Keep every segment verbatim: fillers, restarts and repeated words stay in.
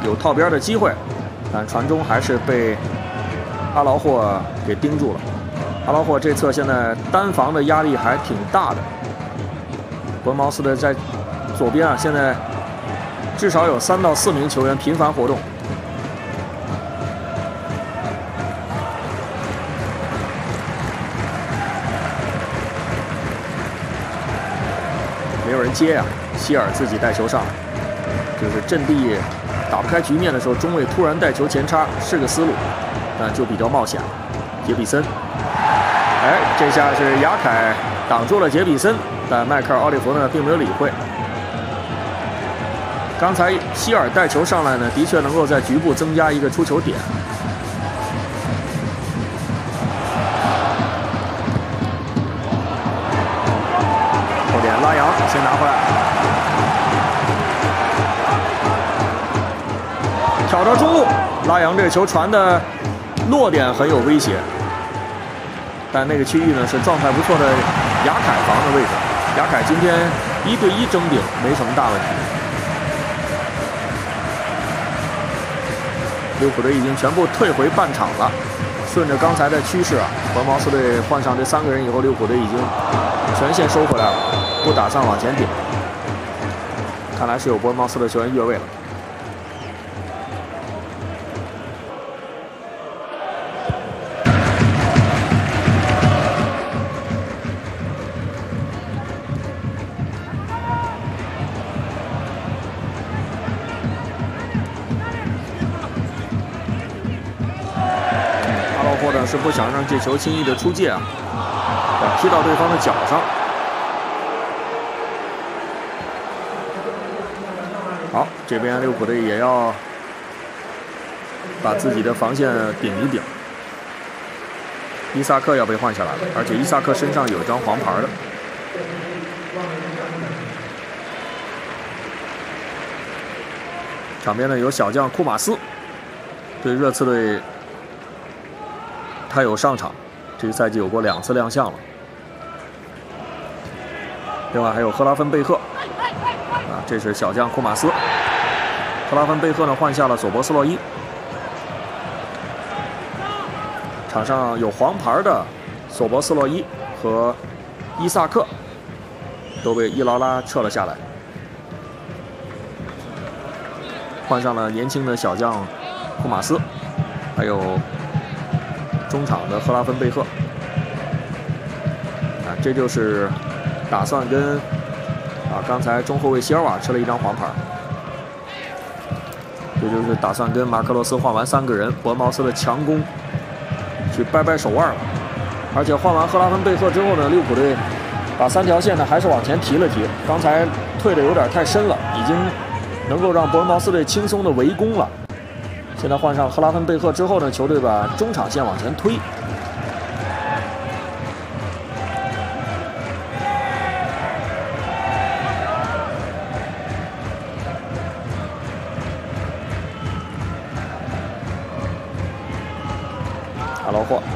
有套边的机会，但传中还是被阿劳霍给盯住了。阿劳霍这侧现在单防的压力还挺大的。伯恩茅斯的在左边啊，现在至少有三到四名球员频繁活动。没有人接呀、啊，希尔自己带球上来，就是阵地打不开局面的时候，中卫突然带球前插是个思路，但就比较冒险了。杰比森，哎，这下是雅凯挡住了杰比森，但迈克尔·奥利弗呢并没有理会。刚才希尔带球上来呢，的确能够在局部增加一个出球点。后点拉扬先拿回来，挑着中路，拉扬这个球传的落点很有威胁，但那个区域呢是状态不错的雅凯防的位置。雅凯今天一对一争顶没什么大问题。利物浦队已经全部退回半场了，顺着刚才的趋势啊，伯恩茅斯队换上这三个人以后，利物浦队已经全线收回来了，不打算往前顶。看来是有伯恩茅斯的球员越位了。是不想让这球轻易的出界啊，踢到对方的脚上。好，这边利物浦队也要把自己的防线顶一顶。伊萨克要被换下来了，而且伊萨克身上有张黄牌的。场边呢有小将库马斯，对热刺队。他有上场，这个赛季有过两次亮相了。另外还有赫拉芬贝赫，啊，这是小将库马斯。赫拉芬贝赫呢换下了索博斯洛伊。场上有黄牌的索博斯洛伊和伊萨克都被伊劳拉撤了下来，换上了年轻的小将库马斯，还有中场的赫拉芬贝赫。啊，这就是打算跟啊刚才中后卫席尔瓦吃了一张黄牌，这就是打算跟马克罗斯换完三个人，伯恩茅斯的强攻去掰掰手腕了。而且换完赫拉芬贝赫之后呢，利物浦队把三条线呢还是往前提了提，刚才退的有点太深了，已经能够让伯恩茅斯队轻松的围攻了。现在换上赫拉芬贝赫之后呢，球队把中场线往前推。阿劳霍，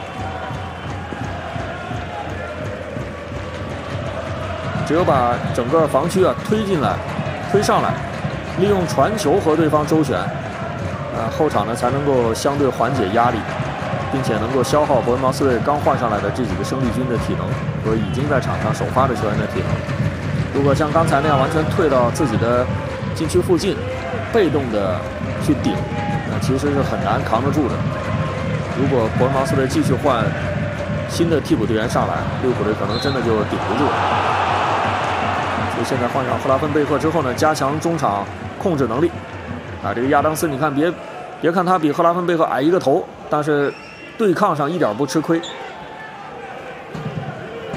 只有把整个防区啊推进来、推上来，利用传球和对方周旋。呃，后场呢才能够相对缓解压力，并且能够消耗伯恩茅斯队刚换上来的这几个生力军的体能和已经在场上首发的球员的体能。如果像刚才那样完全退到自己的禁区附近，被动的去顶，那其实是很难扛得住的。如果伯恩茅斯队继续换新的替补队员上来，利物浦队可能真的就顶不住了。所以现在换上赫拉芬贝赫之后呢，加强中场控制能力。啊，这个亚当斯，你看别别看他比赫拉芬贝赫矮一个头，但是对抗上一点不吃亏。